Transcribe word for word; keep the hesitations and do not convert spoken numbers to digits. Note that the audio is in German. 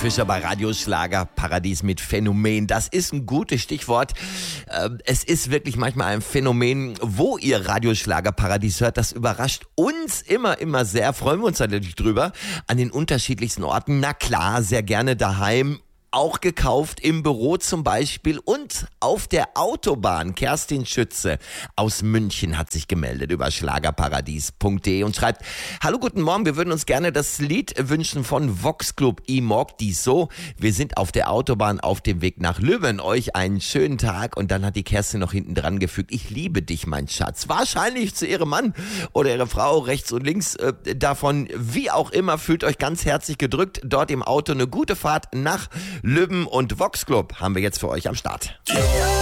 Fischer bei Radioschlager Paradies mit Phänomen. Das ist ein gutes Stichwort. Es ist wirklich manchmal ein Phänomen, wo ihr Radioschlager Paradies hört. Das überrascht uns immer, immer sehr. Freuen wir uns natürlich drüber. An den unterschiedlichsten Orten. Na klar, sehr gerne daheim. Auch gekauft im Büro zum Beispiel und auf der Autobahn. Kerstin Schütze aus München hat sich gemeldet über schlagerparadies punkt de und schreibt: Hallo, guten Morgen, wir würden uns gerne das Lied wünschen von Vox Club, I mag die so. Wir sind auf der Autobahn auf dem Weg nach Löwen. Euch einen schönen Tag. Und dann hat die Kerstin noch hinten dran gefügt: Ich liebe dich, mein Schatz. Wahrscheinlich zu ihrem Mann oder ihrer Frau rechts und links äh, davon. Wie auch immer, fühlt euch ganz herzlich gedrückt. Dort im Auto eine gute Fahrt nach Löwen und Vox Club haben wir jetzt für euch am Start.